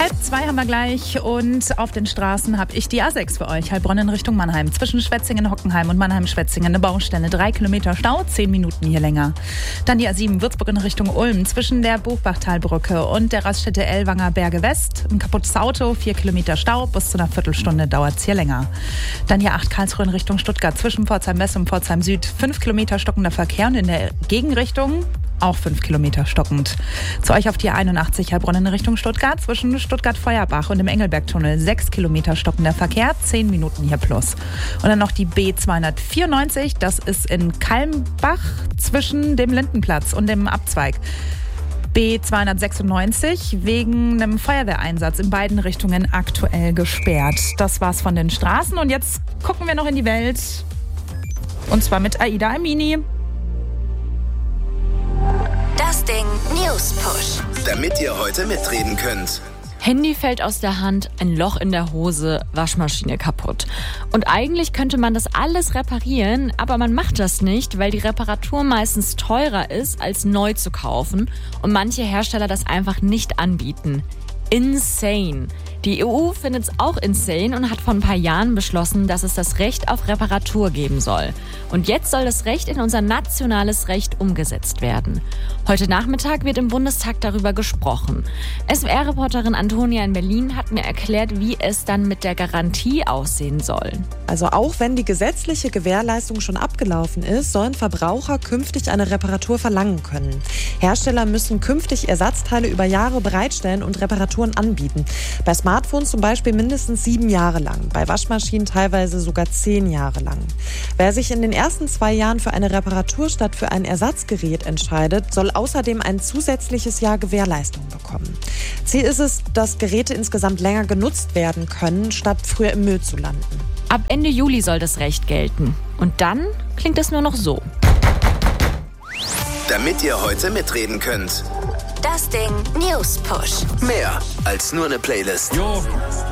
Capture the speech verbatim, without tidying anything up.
Halb zwei haben wir gleich und auf den Straßen habe ich die A sechs für euch. Heilbronn in Richtung Mannheim. Zwischen Schwetzingen, Hockenheim und Mannheim-Schwetzingen eine Baustelle. Drei Kilometer Stau, zehn Minuten hier länger. Dann die A sieben Würzburg in Richtung Ulm. Zwischen der Buchbachtalbrücke und der Raststätte Ellwanger Berge West. Ein kaputtes Auto, vier Kilometer Stau. Bis zu einer Viertelstunde dauert es hier länger. Dann die acht Karlsruhe in Richtung Stuttgart. Zwischen Pforzheim-West und Pforzheim-Süd. Fünf Kilometer stockender Verkehr und in der Gegenrichtung auch fünf Kilometer stockend. Zu euch auf die einundachtzig Heilbronn in Richtung Stuttgart. Zwischen Stuttgart-Feuerbach und dem Engelbergtunnel sechs Kilometer stockender Verkehr, zehn Minuten hier plus. Und dann noch die B zweihundertvierundneunzig, das ist in Kalmbach zwischen dem Lindenplatz und dem Abzweig. B zweihundertsechsundneunzig wegen einem Feuerwehreinsatz in beiden Richtungen aktuell gesperrt. Das war's von den Straßen und jetzt gucken wir noch in die Welt. Und zwar mit Aida Amini. Das Ding News Push. Damit ihr heute mitreden könnt. Handy fällt aus der Hand, ein Loch in der Hose, Waschmaschine kaputt. Und eigentlich könnte man das alles reparieren, aber man macht das nicht, weil die Reparatur meistens teurer ist, als neu zu kaufen und manche Hersteller das einfach nicht anbieten. Insane. Die E U findet es auch insane und hat vor ein paar Jahren beschlossen, dass es das Recht auf Reparatur geben soll. Und jetzt soll das Recht in unser nationales Recht umgesetzt werden. Heute Nachmittag wird im Bundestag darüber gesprochen. S W R-Reporterin Antonia in Berlin hat mir erklärt, wie es dann mit der Garantie aussehen soll. Also auch wenn die gesetzliche Gewährleistung schon abgelaufen ist, sollen Verbraucher künftig eine Reparatur verlangen können. Hersteller müssen künftig Ersatzteile über Jahre bereitstellen und Reparaturen anbieten. Bei Smartphones zum Beispiel mindestens sieben Jahre lang, bei Waschmaschinen teilweise sogar zehn Jahre lang. Wer sich in den ersten zwei Jahren für eine Reparatur statt für ein Ersatzgerät entscheidet, soll außerdem ein zusätzliches Jahr Gewährleistung bekommen. Ziel ist es, dass Geräte insgesamt länger genutzt werden können, statt früher im Müll zu landen. Ab Ende Juli soll das Recht gelten. Und dann klingt es nur noch so. Damit ihr heute mitreden könnt. Das Ding News Push. Mehr als nur eine Playlist. Jo,